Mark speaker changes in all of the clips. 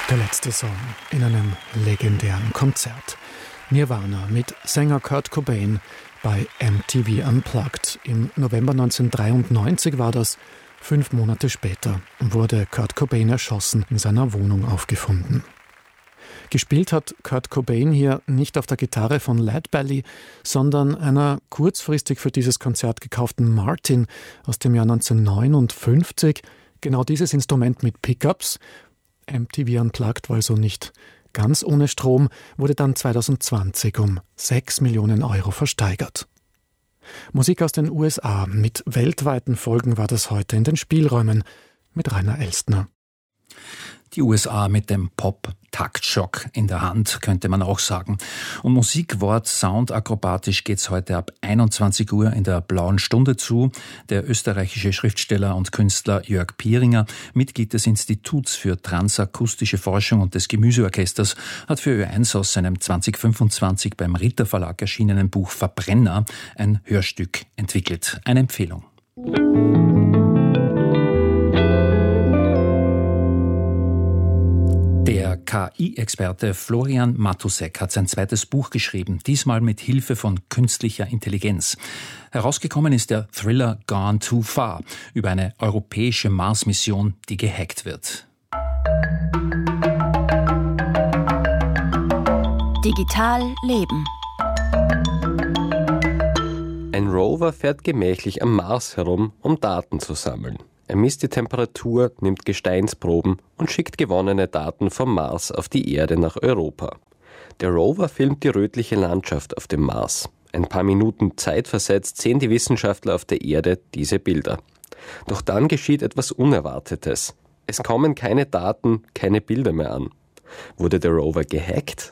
Speaker 1: Der letzte Song in einem legendären Konzert. Nirvana mit Sänger Kurt Cobain bei MTV Unplugged. Im November 1993 war das. 5 Monate später wurde Kurt Cobain erschossen in seiner Wohnung aufgefunden. Gespielt hat Kurt Cobain hier nicht auf der Gitarre von Lead Belly, sondern einer kurzfristig für dieses Konzert gekauften Martin aus dem Jahr 1959. Genau dieses Instrument mit Pickups. MTV Unplugged war also nicht ganz ohne Strom, wurde dann 2020 um 6 Millionen Euro versteigert. Musik aus den USA mit weltweiten Folgen war das heute in den Spielräumen mit Rainer Elstner.
Speaker 2: Die USA mit dem Pop-Taktschock in der Hand, könnte man auch sagen. Und Musikwort soundakrobatisch geht's heute ab 21 Uhr in der Blauen Stunde zu. Der österreichische Schriftsteller und Künstler Jörg Pieringer, Mitglied des Instituts für transakustische Forschung und des Gemüseorchesters, hat für Ö1 aus seinem 2025 beim Ritter Verlag erschienenen Buch Verbrenner ein Hörstück entwickelt. Eine Empfehlung. Der KI-Experte Florian Matusek hat sein zweites Buch geschrieben, diesmal mit Hilfe von künstlicher Intelligenz. Herausgekommen ist der Thriller Gone Too Far über eine europäische Mars-Mission, die gehackt wird.
Speaker 3: Digital leben.
Speaker 4: Ein Rover fährt gemächlich am Mars herum, um Daten zu sammeln. Er misst die Temperatur, nimmt Gesteinsproben und schickt gewonnene Daten vom Mars auf die Erde nach Europa. Der Rover filmt die rötliche Landschaft auf dem Mars. Ein paar Minuten zeitversetzt sehen die Wissenschaftler auf der Erde diese Bilder. Doch dann geschieht etwas Unerwartetes. Es kommen keine Daten, keine Bilder mehr an. Wurde der Rover gehackt?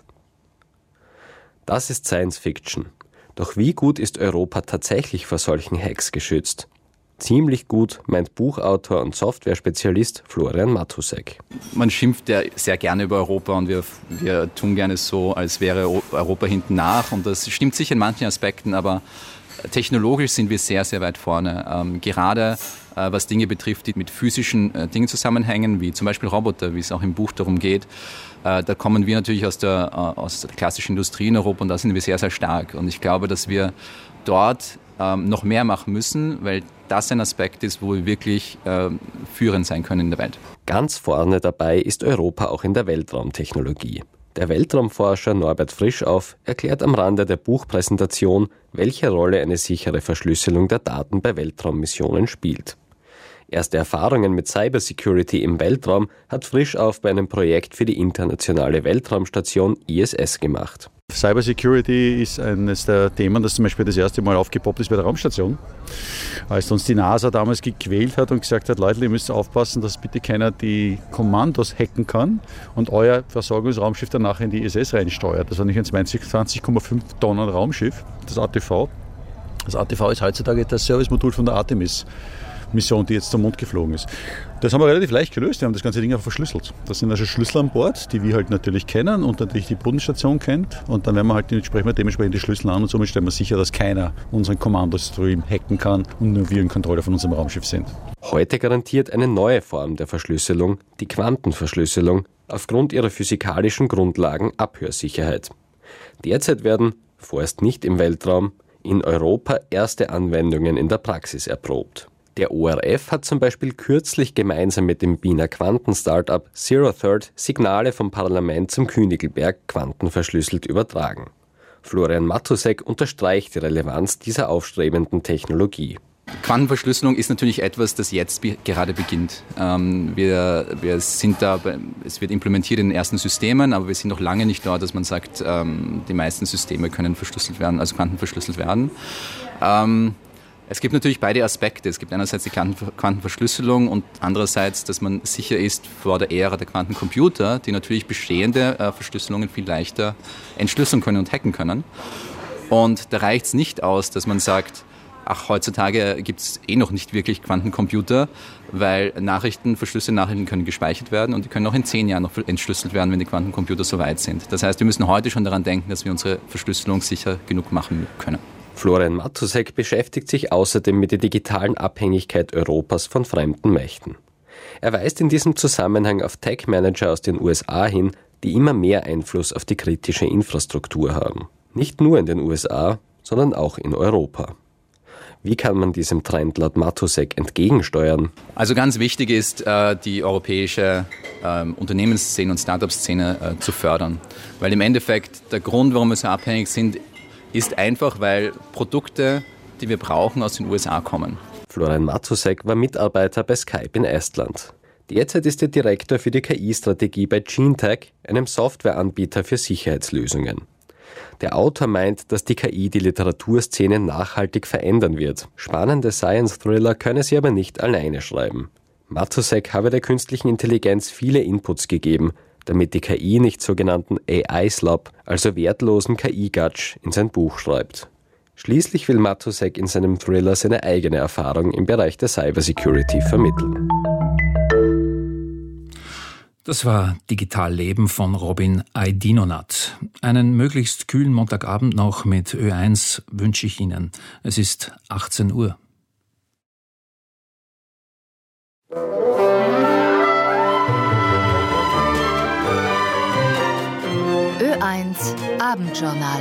Speaker 4: Das ist Science Fiction. Doch wie gut ist Europa tatsächlich vor solchen Hacks geschützt? Ziemlich gut, meint Buchautor und Software-Spezialist Florian Matusek.
Speaker 5: Man schimpft ja sehr gerne über Europa und wir tun gerne so, als wäre Europa hinten nach. Und das stimmt sicher in manchen Aspekten, aber technologisch sind wir sehr, sehr weit vorne. Gerade was Dinge betrifft, die mit physischen Dingen zusammenhängen, wie zum Beispiel Roboter, wie es auch im Buch darum geht. Da kommen wir natürlich aus der klassischen Industrie in Europa und da sind wir sehr, sehr stark. Und ich glaube, dass wir dort noch mehr machen müssen, weil das ein Aspekt ist, wo wir wirklich führend sein können in der Welt.
Speaker 4: Ganz vorne dabei ist Europa auch in der Weltraumtechnologie. Der Weltraumforscher Norbert Frischauf erklärt am Rande der Buchpräsentation, welche Rolle eine sichere Verschlüsselung der Daten bei Weltraummissionen spielt. Erste Erfahrungen mit Cybersecurity im Weltraum hat Frischauf bei einem Projekt für die internationale Weltraumstation ISS gemacht.
Speaker 6: Cybersecurity ist eines der Themen, das zum Beispiel das erste Mal aufgepoppt ist bei der Raumstation. Als uns die NASA damals gequält hat und gesagt hat, Leute, ihr müsst aufpassen, dass bitte keiner die Kommandos hacken kann und euer Versorgungsraumschiff danach in die ISS reinsteuert. Das war nicht ein 20,5 Tonnen Raumschiff, das ATV. Das ATV ist heutzutage das Servicemodul von der Artemis-Mission, die jetzt zum Mond geflogen ist. Das haben wir relativ leicht gelöst. Wir haben das ganze Ding einfach verschlüsselt. Das sind also Schlüssel an Bord, die wir halt natürlich kennen und natürlich die Bodenstation kennt. Und dann werden wir halt dementsprechend die Schlüssel an und somit stellen wir sicher, dass keiner unseren Kommandostream hacken kann und nur wir in Kontrolle von unserem Raumschiff sind.
Speaker 4: Heute garantiert eine neue Form der Verschlüsselung, die Quantenverschlüsselung, aufgrund ihrer physikalischen Grundlagen Abhörsicherheit. Derzeit werden, vorerst nicht im Weltraum, in Europa erste Anwendungen in der Praxis erprobt. Der ORF hat zum Beispiel kürzlich gemeinsam mit dem Wiener Quantenstartup Zero Third Signale vom Parlament zum Königelberg quantenverschlüsselt übertragen. Florian Matusek unterstreicht die Relevanz dieser aufstrebenden Technologie.
Speaker 5: Quantenverschlüsselung ist natürlich etwas, das jetzt gerade beginnt. Wir sind da, es wird implementiert in den ersten Systemen, aber wir sind noch lange nicht dort, dass man sagt, die meisten Systeme können verschlüsselt werden, also quantenverschlüsselt werden. Es gibt natürlich beide Aspekte. Es gibt einerseits die Quantenverschlüsselung und andererseits, dass man sicher ist vor der Ära der Quantencomputer, die natürlich bestehende Verschlüsselungen viel leichter entschlüsseln können und hacken können. Und da reicht es nicht aus, dass man sagt, heutzutage gibt es noch nicht wirklich Quantencomputer, weil verschlüsselte Nachrichten können gespeichert werden und die können auch in 10 Jahren noch entschlüsselt werden, wenn die Quantencomputer so weit sind. Das heißt, wir müssen heute schon daran denken, dass wir unsere Verschlüsselung sicher genug machen können.
Speaker 4: Florian Matusek beschäftigt sich außerdem mit der digitalen Abhängigkeit Europas von fremden Mächten. Er weist in diesem Zusammenhang auf Tech-Manager aus den USA hin, die immer mehr Einfluss auf die kritische Infrastruktur haben. Nicht nur in den USA, sondern auch in Europa. Wie kann man diesem Trend laut Matusek entgegensteuern?
Speaker 5: Also ganz wichtig ist, die europäische Unternehmensszene und Startup-Szene zu fördern. Weil im Endeffekt der Grund, warum wir so abhängig sind, ist einfach, weil Produkte, die wir brauchen, aus den USA kommen.
Speaker 4: Florian Matusek war Mitarbeiter bei Skype in Estland. Derzeit ist er Direktor für die KI-Strategie bei GeneTech, einem Softwareanbieter für Sicherheitslösungen. Der Autor meint, dass die KI die Literaturszene nachhaltig verändern wird. Spannende Science-Thriller könne sie aber nicht alleine schreiben. Matusek habe der künstlichen Intelligenz viele Inputs gegeben, damit die KI nicht sogenannten AI-Slop, also wertlosen KI-Gatsch, in sein Buch schreibt. Schließlich will Matusek in seinem Thriller seine eigene Erfahrung im Bereich der Cybersecurity vermitteln.
Speaker 2: Das war Digital Leben von Robin Aydinonath. Einen möglichst kühlen Montagabend noch mit Ö1 wünsche ich Ihnen. Es ist 18 Uhr.
Speaker 3: Ö1 Abendjournal.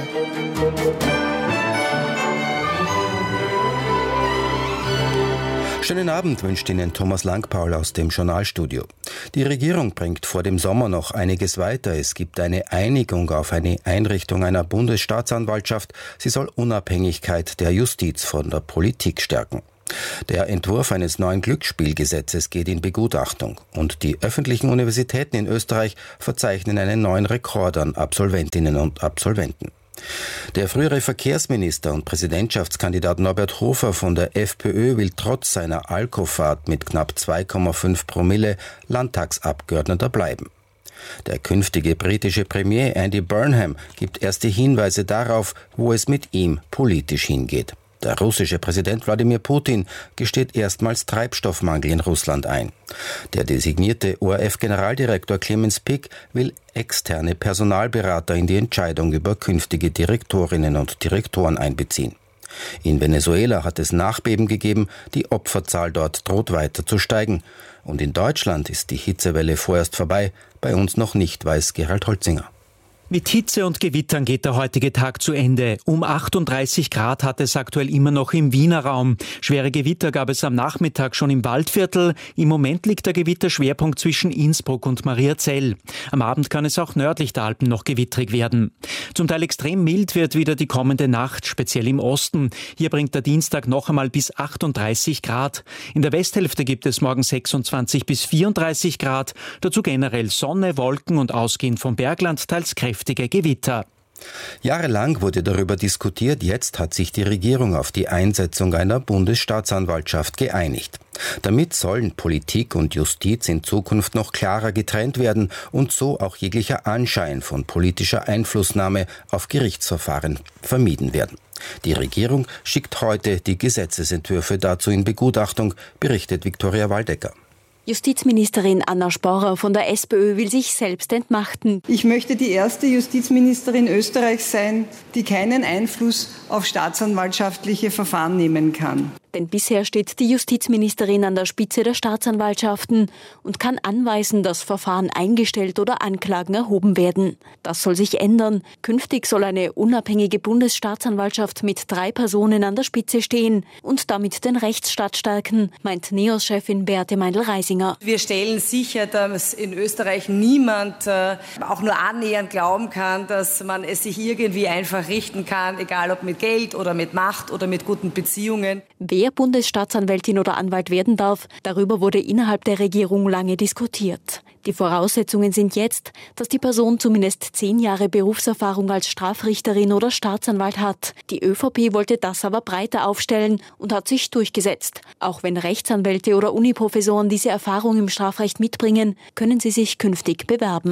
Speaker 7: Schönen Abend wünscht Ihnen Thomas Langpaul aus dem Journalstudio. Die Regierung bringt vor dem Sommer noch einiges weiter. Es gibt eine Einigung auf eine Einrichtung einer Bundesstaatsanwaltschaft. Sie soll Unabhängigkeit der Justiz von der Politik stärken. Der Entwurf eines neuen Glücksspielgesetzes geht in Begutachtung und die öffentlichen Universitäten in Österreich verzeichnen einen neuen Rekord an Absolventinnen und Absolventen. Der frühere Verkehrsminister und Präsidentschaftskandidat Norbert Hofer von der FPÖ will trotz seiner Alkofahrt mit knapp 2,5 Promille Landtagsabgeordneter bleiben. Der künftige britische Premier Andy Burnham gibt erste Hinweise darauf, wo es mit ihm politisch hingeht. Der russische Präsident Wladimir Putin gesteht erstmals Treibstoffmangel in Russland ein. Der designierte ORF-Generaldirektor Clemens Pick will externe Personalberater in die Entscheidung über künftige Direktorinnen und Direktoren einbeziehen. In Venezuela hat es Nachbeben gegeben, die Opferzahl dort droht weiter zu steigen. Und in Deutschland ist die Hitzewelle vorerst vorbei, bei uns noch nicht, weiß Gerald Holzinger.
Speaker 8: Mit Hitze und Gewittern geht der heutige Tag zu Ende. Um 38 Grad hat es aktuell immer noch im Wiener Raum. Schwere Gewitter gab es am Nachmittag schon im Waldviertel. Im Moment liegt der Gewitterschwerpunkt zwischen Innsbruck und Mariazell. Am Abend kann es auch nördlich der Alpen noch gewittrig werden. Zum Teil extrem mild wird wieder die kommende Nacht, speziell im Osten. Hier bringt der Dienstag noch einmal bis 38 Grad. In der Westhälfte gibt es morgen 26 bis 34 Grad. Dazu generell Sonne, Wolken und ausgehend vom Bergland teils kräftige Gewitter.
Speaker 7: Jahrelang wurde darüber diskutiert, jetzt hat sich die Regierung auf die Einsetzung einer Bundesstaatsanwaltschaft geeinigt. Damit sollen Politik und Justiz in Zukunft noch klarer getrennt werden und so auch jeglicher Anschein von politischer Einflussnahme auf Gerichtsverfahren vermieden werden. Die Regierung schickt heute die Gesetzesentwürfe dazu in Begutachtung, berichtet Viktoria Waldecker.
Speaker 3: Justizministerin Anna Sporrer von der SPÖ will sich selbst entmachten.
Speaker 9: Ich möchte die erste Justizministerin Österreichs sein, die keinen Einfluss auf staatsanwaltschaftliche Verfahren nehmen kann.
Speaker 3: Denn bisher steht die Justizministerin an der Spitze der Staatsanwaltschaften und kann anweisen, dass Verfahren eingestellt oder Anklagen erhoben werden. Das soll sich ändern. Künftig soll eine unabhängige Bundesstaatsanwaltschaft mit 3 Personen an der Spitze stehen und damit den Rechtsstaat stärken, meint NEOS-Chefin Beate Meindl-Reisinger.
Speaker 10: Wir stellen sicher, dass in Österreich niemand auch nur annähernd glauben kann, dass man es sich irgendwie einfach richten kann, egal ob mit Geld oder mit Macht oder mit guten Beziehungen.
Speaker 3: Wer Bundesstaatsanwältin oder Anwalt werden darf, darüber wurde innerhalb der Regierung lange diskutiert. Die Voraussetzungen sind jetzt, dass die Person zumindest 10 Jahre Berufserfahrung als Strafrichterin oder Staatsanwalt hat. Die ÖVP wollte das aber breiter aufstellen und hat sich durchgesetzt. Auch wenn Rechtsanwälte oder Uniprofessoren diese Erfahrung im Strafrecht mitbringen, können sie sich künftig bewerben.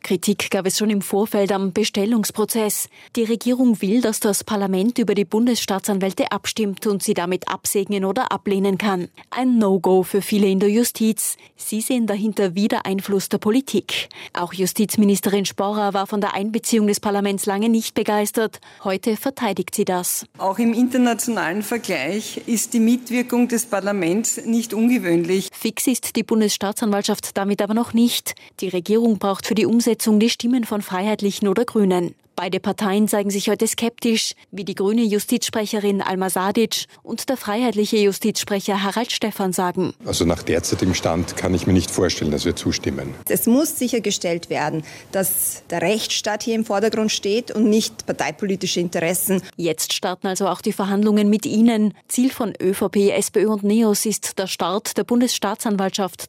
Speaker 3: Kritik gab es schon im Vorfeld am Bestellungsprozess. Die Regierung will, dass das Parlament über die Bundesstaatsanwälte abstimmt und sie damit absegnen oder ablehnen kann. Ein No-Go für viele in der Justiz. Sie sehen dahinter wieder Einfluss der Politik. Auch Justizministerin Sporra war von der Einbeziehung des Parlaments lange nicht begeistert. Heute verteidigt sie das.
Speaker 9: Auch im internationalen Vergleich ist die Mitwirkung des Parlaments nicht ungewöhnlich.
Speaker 3: Fix ist die Bundesstaatsanwaltschaft damit aber noch nicht. Die Regierung braucht für die Umsetzung die Stimmen von Freiheitlichen oder Grünen. Beide Parteien zeigen sich heute skeptisch, wie die grüne Justizsprecherin Alma Sadic und der freiheitliche Justizsprecher Harald Stephan sagen.
Speaker 11: Also nach derzeitigem Stand kann ich mir nicht vorstellen, dass wir zustimmen.
Speaker 12: Es muss sichergestellt werden, dass der Rechtsstaat hier im Vordergrund steht und nicht parteipolitische Interessen.
Speaker 3: Jetzt starten also auch die Verhandlungen mit Ihnen. Ziel von ÖVP, SPÖ und NEOS ist der Start der Bundesstaatsanwaltschaft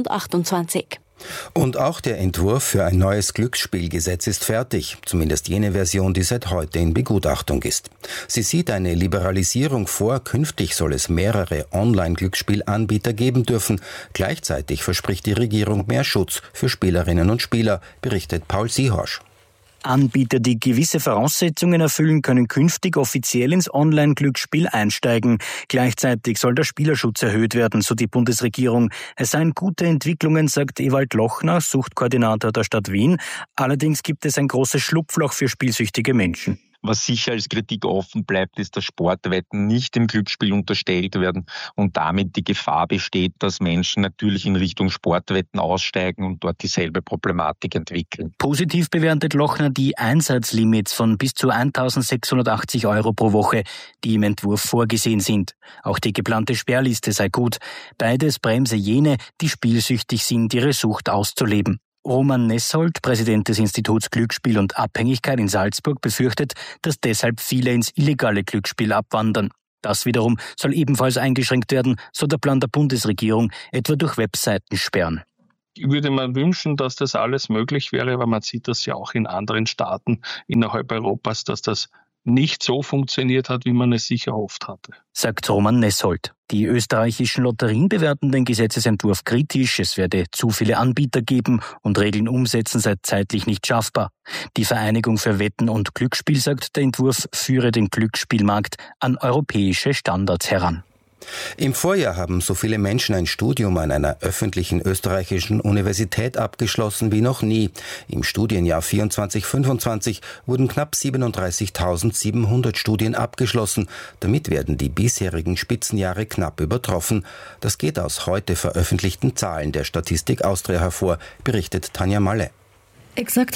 Speaker 3: 2028.
Speaker 7: Und auch der Entwurf für ein neues Glücksspielgesetz ist fertig, zumindest jene Version, die seit heute in Begutachtung ist. Sie sieht eine Liberalisierung vor, künftig soll es mehrere Online-Glücksspielanbieter geben dürfen. Gleichzeitig verspricht die Regierung mehr Schutz für Spielerinnen und Spieler, berichtet Paul Siehorsch.
Speaker 13: Anbieter, die gewisse Voraussetzungen erfüllen, können künftig offiziell ins Online-Glücksspiel einsteigen. Gleichzeitig soll der Spielerschutz erhöht werden, so die Bundesregierung. Es seien gute Entwicklungen, sagt Ewald Lochner, Suchtkoordinator der Stadt Wien. Allerdings gibt es ein großes Schlupfloch für spielsüchtige Menschen.
Speaker 14: Was sicher als Kritik offen bleibt, ist, dass Sportwetten nicht dem Glücksspiel unterstellt werden und damit die Gefahr besteht, dass Menschen natürlich in Richtung Sportwetten aussteigen und dort dieselbe Problematik entwickeln.
Speaker 13: Positiv bewertet Lochner die Einsatzlimits von bis zu 1.680 € pro Woche, die im Entwurf vorgesehen sind. Auch die geplante Sperrliste sei gut. Beides bremse jene, die spielsüchtig sind, ihre Sucht auszuleben. Roman Nessold, Präsident des Instituts Glücksspiel und Abhängigkeit in Salzburg, befürchtet, dass deshalb viele ins illegale Glücksspiel abwandern. Das wiederum soll ebenfalls eingeschränkt werden, so der Plan der Bundesregierung, etwa durch Webseitensperren.
Speaker 15: Ich würde mir wünschen, dass das alles möglich wäre, aber man sieht das ja auch in anderen Staaten innerhalb Europas, dass das nicht so funktioniert hat, wie man es sich erhofft hatte.
Speaker 13: Sagt Roman Nessold. Die österreichischen Lotterien bewerten den Gesetzesentwurf kritisch. Es werde zu viele Anbieter geben und Regeln umsetzen sei zeitlich nicht schaffbar. Die Vereinigung für Wetten und Glücksspiel sagt, der Entwurf führe den Glücksspielmarkt an europäische Standards heran.
Speaker 7: Im Vorjahr haben so viele Menschen ein Studium an einer öffentlichen österreichischen Universität abgeschlossen wie noch nie. Im Studienjahr 24/25 wurden knapp 37.700 Studien abgeschlossen. Damit werden die bisherigen Spitzenjahre knapp übertroffen. Das geht aus heute veröffentlichten Zahlen der Statistik Austria hervor, berichtet Tanja Malle.
Speaker 16: Exakt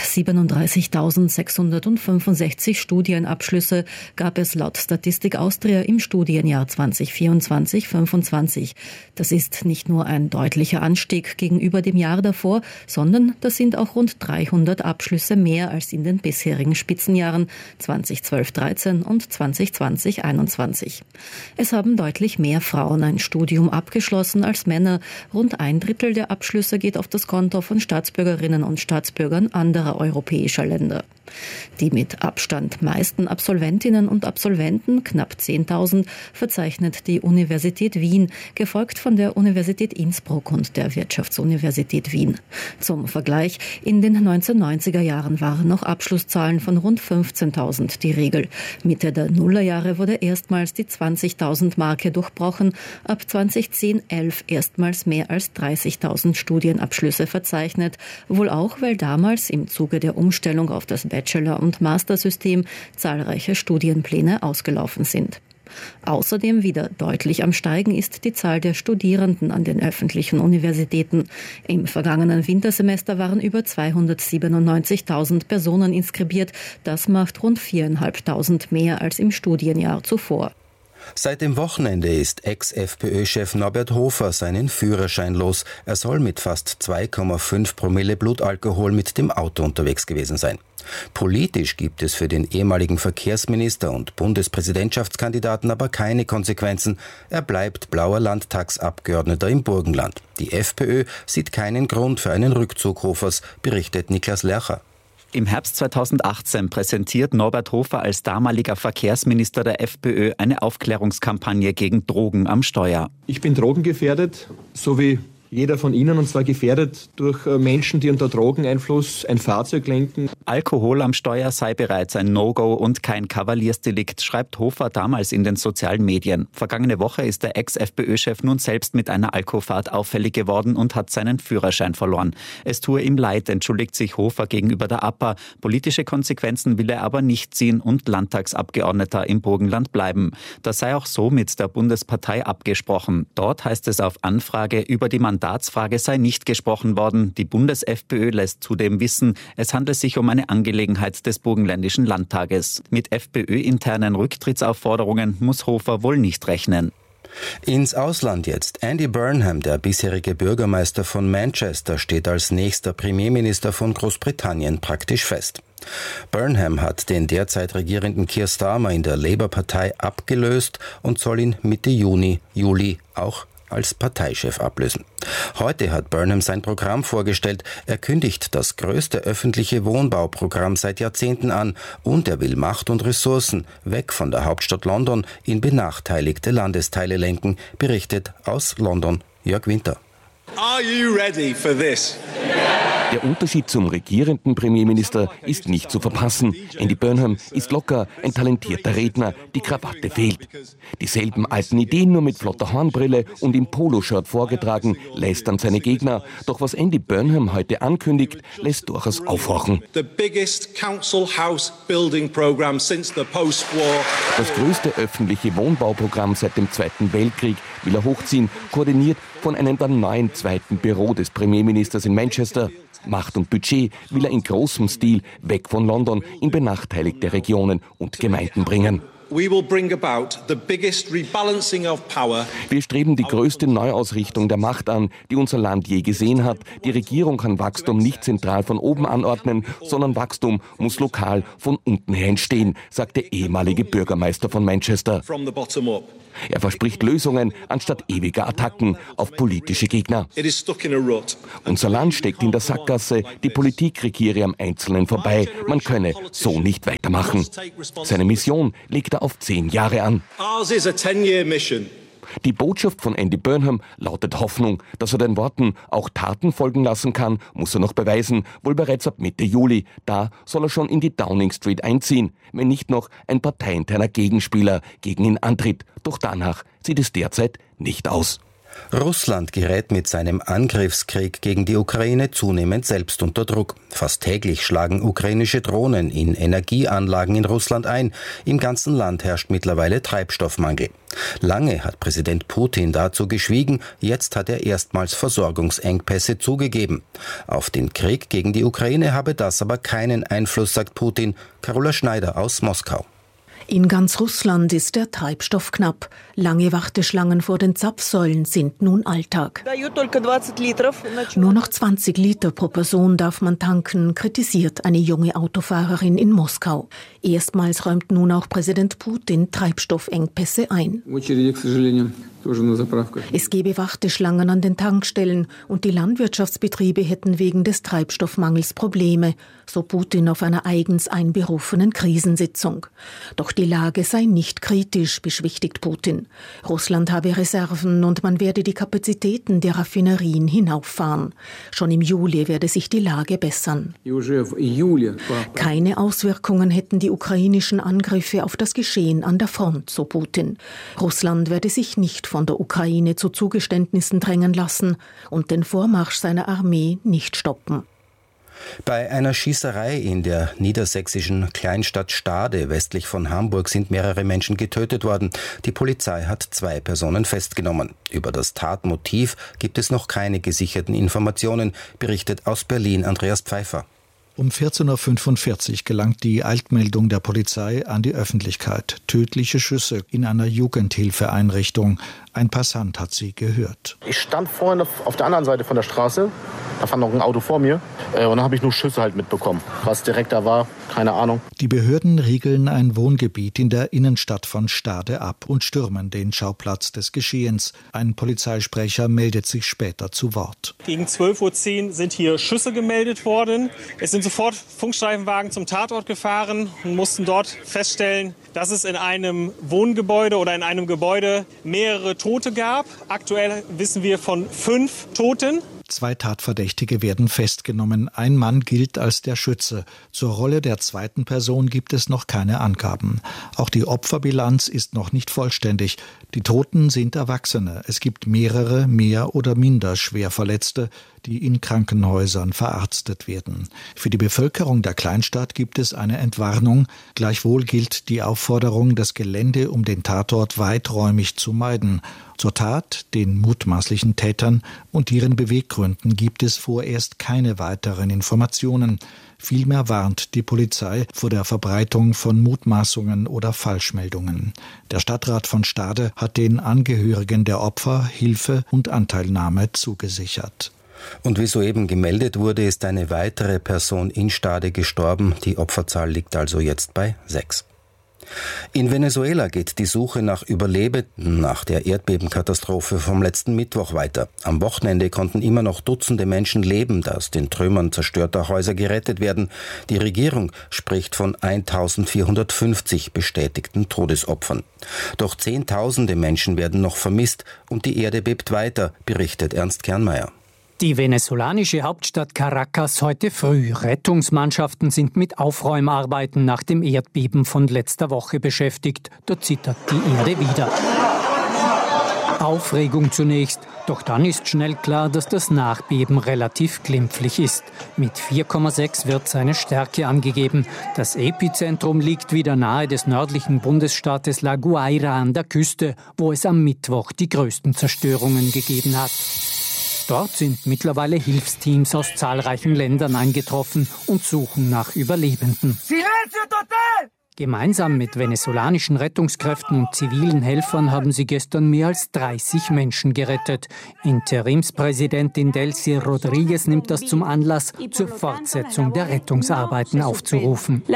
Speaker 16: 37.665 Studienabschlüsse gab es laut Statistik Austria im Studienjahr 2024/25. Das ist nicht nur ein deutlicher Anstieg gegenüber dem Jahr davor, sondern das sind auch rund 300 Abschlüsse mehr als in den bisherigen Spitzenjahren 2012/13 und 2020/21. Es haben deutlich mehr Frauen ein Studium abgeschlossen als Männer. Rund ein Drittel der Abschlüsse geht auf das Konto von Staatsbürgerinnen und Staatsbürgern anderer europäischer Länder. Die mit Abstand meisten Absolventinnen und Absolventen, knapp 10.000, verzeichnet die Universität Wien, gefolgt von der Universität Innsbruck und der Wirtschaftsuniversität Wien. Zum Vergleich, in den 1990er Jahren waren noch Abschlusszahlen von rund 15.000 die Regel. Mitte der Nullerjahre wurde erstmals die 20.000 Marke durchbrochen, ab 2010/11 erstmals mehr als 30.000 Studienabschlüsse verzeichnet, wohl auch, weil damals im Zuge der Umstellung auf das Bachelor- und Mastersystem zahlreiche Studienpläne ausgelaufen sind. Außerdem wieder deutlich am Steigen ist die Zahl der Studierenden an den öffentlichen Universitäten. Im vergangenen Wintersemester waren über 297.000 Personen inskribiert. Das macht rund 4.500 mehr als im Studienjahr zuvor.
Speaker 7: Seit dem Wochenende ist Ex-FPÖ-Chef Norbert Hofer seinen Führerschein los. Er soll mit fast 2,5 Promille Blutalkohol mit dem Auto unterwegs gewesen sein. Politisch gibt es für den ehemaligen Verkehrsminister und Bundespräsidentschaftskandidaten aber keine Konsequenzen. Er bleibt blauer Landtagsabgeordneter im Burgenland. Die FPÖ sieht keinen Grund für einen Rückzug Hofers, berichtet Niklas Lercher.
Speaker 17: Im Herbst 2018 präsentiert Norbert Hofer als damaliger Verkehrsminister der FPÖ eine Aufklärungskampagne gegen Drogen am Steuer.
Speaker 18: Ich bin drogengefährdet, so wie jeder von ihnen, und zwar gefährdet durch Menschen, die unter Drogeneinfluss ein Fahrzeug lenken.
Speaker 17: Alkohol am Steuer sei bereits ein No-Go und kein Kavaliersdelikt, schreibt Hofer damals in den sozialen Medien. Vergangene Woche ist der Ex-FPÖ-Chef nun selbst mit einer Alkofahrt auffällig geworden und hat seinen Führerschein verloren. Es tue ihm leid, entschuldigt sich Hofer gegenüber der APA. Politische Konsequenzen will er aber nicht ziehen und Landtagsabgeordneter im Burgenland bleiben. Das sei auch so mit der Bundespartei abgesprochen. Dort heißt es auf Anfrage, über die Mandatsfrage sei nicht gesprochen worden. Die Bundes-FPÖ lässt zudem wissen, es handle sich um eine Angelegenheit des Burgenländischen Landtages. Mit FPÖ-internen Rücktrittsaufforderungen muss Hofer wohl nicht rechnen.
Speaker 7: Ins Ausland jetzt. Andy Burnham, der bisherige Bürgermeister von Manchester, steht als nächster Premierminister von Großbritannien praktisch fest. Burnham hat den derzeit regierenden Keir Starmer in der Labour-Partei abgelöst und soll ihn Mitte Juli auch als Parteichef ablösen. Heute hat Burnham sein Programm vorgestellt. Er kündigt das größte öffentliche Wohnbauprogramm seit Jahrzehnten an und er will Macht und Ressourcen weg von der Hauptstadt London in benachteiligte Landesteile lenken, berichtet aus London Jörg Winter.
Speaker 19: Are you ready for this?
Speaker 20: Der Unterschied zum regierenden Premierminister ist nicht zu verpassen. Andy Burnham ist locker, ein talentierter Redner, die Krawatte fehlt. Dieselben alten Ideen, nur mit flotter Hornbrille und im Poloshirt vorgetragen, lästern seine Gegner. Doch was Andy Burnham heute ankündigt, lässt durchaus aufhorchen. Das größte öffentliche Wohnbauprogramm seit dem Zweiten Weltkrieg will er hochziehen, koordiniert von einem dann neuen zweiten Büro des Premierministers in Manchester. Macht und Budget will er in großem Stil weg von London in benachteiligte Regionen und Gemeinden bringen. Wir streben die größte Neuausrichtung der Macht an, die unser Land je gesehen hat. Die Regierung kann Wachstum nicht zentral von oben anordnen, sondern Wachstum muss lokal von unten her entstehen, sagt der ehemalige Bürgermeister von Manchester. Er verspricht Lösungen anstatt ewiger Attacken auf politische Gegner. Unser Land steckt in der Sackgasse, die Politik regiere am Einzelnen vorbei. Man könne so nicht weitermachen. Seine Mission legt er auf 10 Jahre an. Die Botschaft von Andy Burnham lautet Hoffnung. Dass er den Worten auch Taten folgen lassen kann, muss er noch beweisen, wohl bereits ab Mitte Juli. Da soll er schon in die Downing Street einziehen, wenn nicht noch ein parteiinterner Gegenspieler gegen ihn antritt. Doch danach sieht es derzeit nicht aus.
Speaker 7: Russland gerät mit seinem Angriffskrieg gegen die Ukraine zunehmend selbst unter Druck. Fast täglich schlagen ukrainische Drohnen in Energieanlagen in Russland ein. Im ganzen Land herrscht mittlerweile Treibstoffmangel. Lange hat Präsident Putin dazu geschwiegen, jetzt hat er erstmals Versorgungsengpässe zugegeben. Auf den Krieg gegen die Ukraine habe das aber keinen Einfluss, sagt Putin. Carola Schneider aus Moskau.
Speaker 21: In ganz Russland ist der Treibstoff knapp. Lange Warteschlangen vor den Zapfsäulen sind nun Alltag. Nur noch 20 Liter pro Person darf man tanken, kritisiert eine junge Autofahrerin in Moskau. Erstmals räumt nun auch Präsident Putin Treibstoffengpässe ein. Es gebe Warteschlangen an den Tankstellen und die Landwirtschaftsbetriebe hätten wegen des Treibstoffmangels Probleme, so Putin auf einer eigens einberufenen Krisensitzung. Doch die Lage sei nicht kritisch, beschwichtigt Putin. Russland habe Reserven und man werde die Kapazitäten der Raffinerien hinauffahren. Schon im Juli werde sich die Lage bessern. Keine Auswirkungen hätten die ukrainischen Angriffe auf das Geschehen an der Front, so Putin. Russland werde sich nicht von der Ukraine zu Zugeständnissen drängen lassen und den Vormarsch seiner Armee nicht stoppen.
Speaker 7: Bei einer Schießerei in der niedersächsischen Kleinstadt Stade westlich von Hamburg sind mehrere Menschen getötet worden. Die Polizei hat 2 Personen festgenommen. Über das Tatmotiv gibt es noch keine gesicherten Informationen, berichtet aus Berlin Andreas Pfeiffer.
Speaker 22: Um 14.45 Uhr gelangt die Eilmeldung der Polizei an die Öffentlichkeit. Tödliche Schüsse in einer Jugendhilfeeinrichtung. Ein Passant hat sie gehört.
Speaker 23: Ich stand vorhin auf der anderen Seite von der Straße. Da fand noch ein Auto vor mir. Und dann habe ich nur Schüsse halt mitbekommen. Was direkt da war, keine Ahnung.
Speaker 22: Die Behörden riegeln ein Wohngebiet in der Innenstadt von Stade ab und stürmen den Schauplatz des Geschehens. Ein Polizeisprecher meldet sich später zu Wort.
Speaker 24: Gegen 12.10 Uhr sind hier Schüsse gemeldet worden. Es sind sofort Funkstreifenwagen zum Tatort gefahren und mussten dort feststellen, dass es in einem Wohngebäude oder in einem Gebäude mehrere Tote gab. Aktuell wissen wir von 5 Toten.
Speaker 22: 2 Tatverdächtige werden festgenommen. Ein Mann gilt als der Schütze. Zur Rolle der zweiten Person gibt es noch keine Angaben. Auch die Opferbilanz ist noch nicht vollständig. Die Toten sind Erwachsene. Es gibt mehrere mehr oder minder schwer Verletzte, die in Krankenhäusern verarztet werden. Für die Bevölkerung der Kleinstadt gibt es eine Entwarnung. Gleichwohl gilt die Aufforderung, das Gelände um den Tatort weiträumig zu meiden. Zur Tat, den mutmaßlichen Tätern und ihren Beweggründen gibt es vorerst keine weiteren Informationen. Vielmehr warnt die Polizei vor der Verbreitung von Mutmaßungen oder Falschmeldungen. Der Stadtrat von Stade hat den Angehörigen der Opfer Hilfe und Anteilnahme zugesichert.
Speaker 7: Und wie soeben gemeldet wurde, ist eine weitere Person in Stade gestorben. Die Opferzahl liegt also jetzt bei 6. In Venezuela geht die Suche nach Überlebenden nach der Erdbebenkatastrophe vom letzten Mittwoch weiter. Am Wochenende konnten immer noch Dutzende Menschen lebend aus den Trümmern zerstörter Häuser gerettet werden. Die Regierung spricht von 1450 bestätigten Todesopfern. Doch Zehntausende Menschen werden noch vermisst und die Erde bebt weiter, berichtet Ernst Kernmeier.
Speaker 1: Die venezolanische Hauptstadt Caracas heute früh. Rettungsmannschaften sind mit Aufräumarbeiten nach dem Erdbeben von letzter Woche beschäftigt. Dort zittert die Erde wieder. Aufregung zunächst, doch dann ist schnell klar, dass das Nachbeben relativ glimpflich ist. Mit 4,6 wird seine Stärke angegeben. Das Epizentrum liegt wieder nahe des nördlichen Bundesstaates La Guaira an der Küste, wo es am Mittwoch die größten Zerstörungen gegeben hat. Dort sind mittlerweile Hilfsteams aus zahlreichen Ländern eingetroffen und suchen nach Überlebenden. Silencio total! Gemeinsam mit venezolanischen Rettungskräften und zivilen Helfern haben sie gestern mehr als 30 Menschen gerettet. Interimspräsidentin Delcy Rodriguez nimmt das zum Anlass, zur Fortsetzung der Rettungsarbeiten aufzurufen.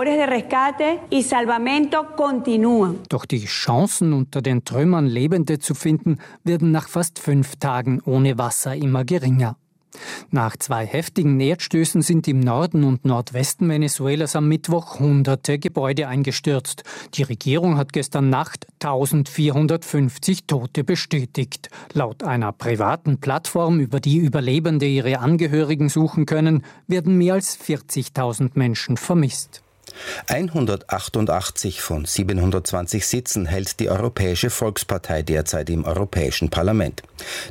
Speaker 1: Doch die Chancen, unter den Trümmern Lebende zu finden, werden nach fast 5 Tagen ohne Wasser immer geringer. Nach 2 heftigen Erdstößen sind im Norden und Nordwesten Venezuelas am Mittwoch hunderte Gebäude eingestürzt. Die Regierung hat gestern Nacht 1450 Tote bestätigt. Laut einer privaten Plattform, über die Überlebende ihre Angehörigen suchen können, werden mehr als 40.000 Menschen vermisst.
Speaker 7: 188 von 720 Sitzen hält die Europäische Volkspartei derzeit im Europäischen Parlament.